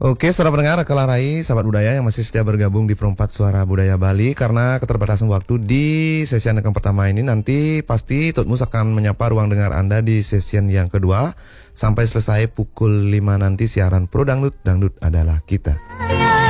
Oke, saudara pendengar, Kelarai, sahabat budaya yang masih setia bergabung di Perempat Suara Budaya Bali. Karena keterbatasan waktu di sesi yang pertama ini, nanti pasti Tutmus akan menyapa ruang dengar Anda di sesi yang kedua. Sampai selesai pukul 5 nanti siaran Pro Dangdut, Dangdut adalah kita.